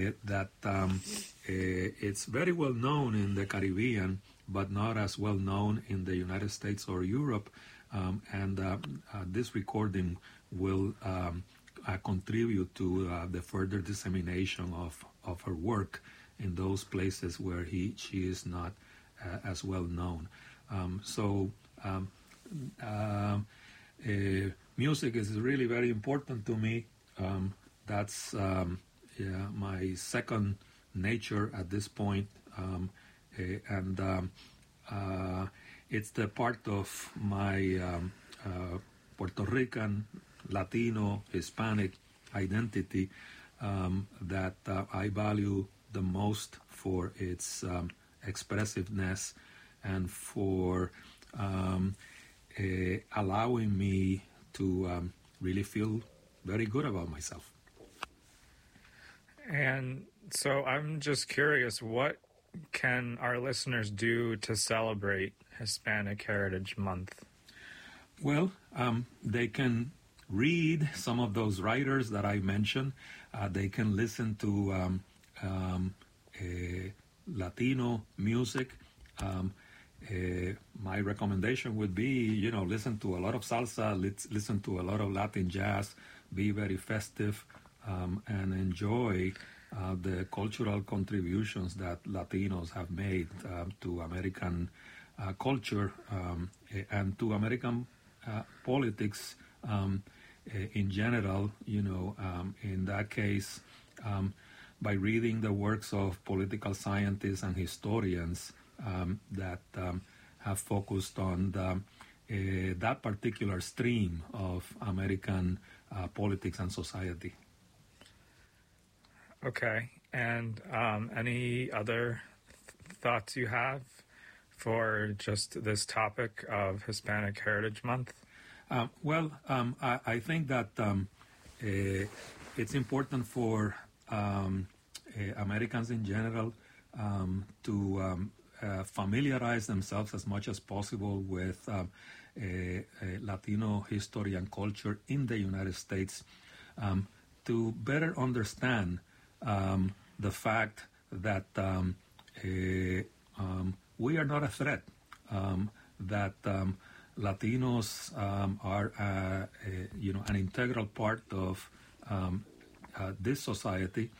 that it's very well known in the Caribbean, but not as well known in the United States or Europe. And this recording will contribute to the further dissemination of her work in those places where she is not as well known. Music is really very important to me. That's my second nature at this point, it's the part of my Puerto Rican, Latino, Hispanic identity that I value the most for its expressiveness and for allowing me to really feel very good about myself. And so I'm just curious, what can our listeners do to celebrate Hispanic Heritage Month? Well, they can read some of those writers that I mentioned. They can listen to Latino music. My recommendation would be, listen to a lot of salsa, listen to a lot of Latin jazz, be very festive, and enjoy the cultural contributions that Latinos have made to American culture and to American politics in general. In that case, by reading the works of political scientists and historians that have focused on that particular stream of American politics and society. Okay, and any other thoughts you have for just this topic of Hispanic Heritage Month? I think that it's important for Americans in general to familiarize themselves as much as possible with Latino history and culture in the United States, to better understand the fact that we are not a threat, that Latinos are an integral part of this society,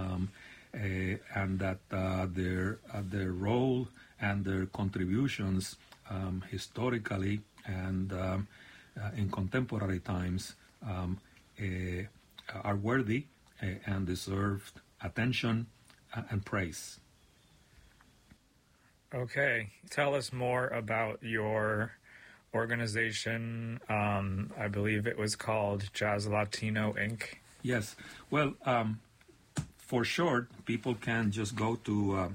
and that their role and their contributions historically and in contemporary times are worthy and deserve attention and praise. Okay, tell us more about your organization. I believe it was called Jazz Latino Inc. Yes, well, for short, people can just go to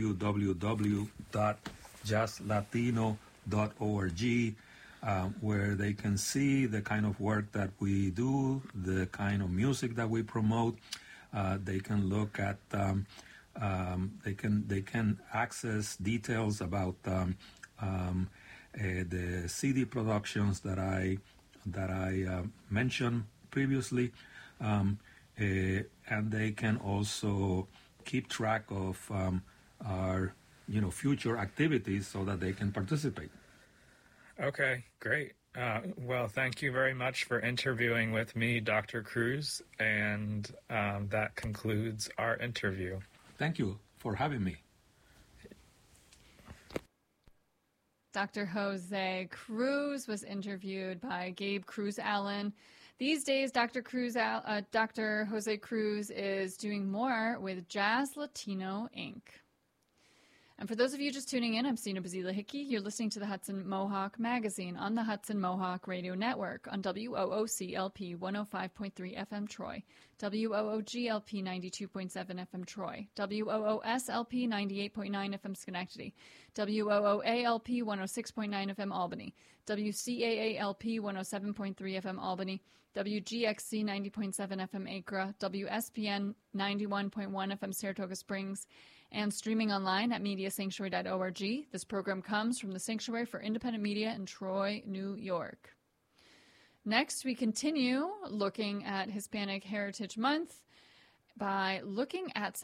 www.jazzlatino.org, where they can see the kind of work that we do, the kind of music that we promote. They can look at, they can access details about the CD productions that I mentioned previously. And they can also keep track of our, future activities so that they can participate. Okay, great. Well, thank you very much for interviewing with me, Dr. Cruz, and that concludes our interview. Thank you for having me. Dr. Jose Cruz was interviewed by Gabe Cruz Allen. These days, Dr. Jose Cruz is doing more with Jazz Latino Inc. And for those of you just tuning in, I'm Sina Bazila Hickey. You're listening to the Hudson Mohawk Magazine on the Hudson Mohawk Radio Network on WOOCLP 105.3 FM Troy, WOOGLP 92.7 FM Troy, WOOSLP 98.9 FM Schenectady, WOOALP 106.9 FM Albany, WCAALP 107.3 FM Albany, WGXC 90.7 FM Acra, WSPN 91.1 FM Saratoga Springs, and streaming online at mediasanctuary.org. This program comes from the Sanctuary for Independent Media in Troy, New York. Next, we continue looking at Hispanic Heritage Month by looking at